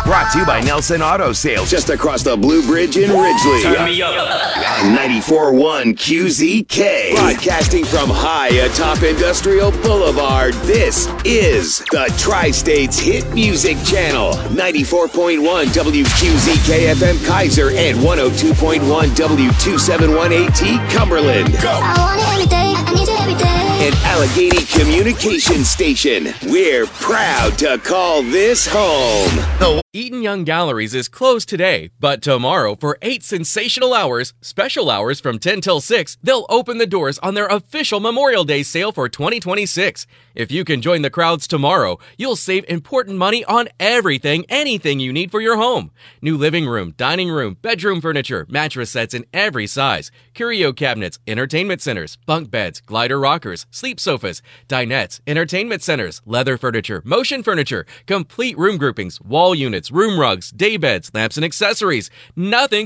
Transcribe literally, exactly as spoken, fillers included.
Brought to you by Nelson Auto Sales, just across the Blue Bridge in Ridgely. Turn me up. On ninety-four point one Q Z K. Broadcasting from high atop Industrial Boulevard, this is the Tri-States Hit Music Channel. ninety-four point one W Q Z K F M Kaiser and one oh two point one W two seventy-one A T Cumberland. Go. I want it every day. I need it every day. An Allegheny communication station. We're proud to call this home. The Eaton Young Galleries is closed today, but tomorrow for eight sensational hours, special hours from ten till six, they'll open the doors on their official Memorial Day sale for twenty twenty-six. If you can join the crowds tomorrow, you'll save important money on everything, anything you need for your home. New living room, dining room, bedroom furniture, mattress sets in every size, curio cabinets, entertainment centers, bunk beds, glider rockers, sleep sofas, dinettes, entertainment centers, leather furniture, motion furniture, complete room groupings, wall units, room rugs, day beds, lamps and accessories. Nothing